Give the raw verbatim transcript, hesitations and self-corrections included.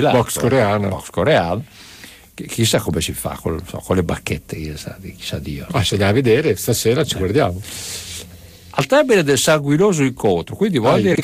box coreano. Box coreano. Chissà come si fa con, con le bacchette, chissà, chissà Dio. Ma se andiamo a vedere, stasera ci eh. guardiamo. Al termine del sanguinoso incontro, quindi voglio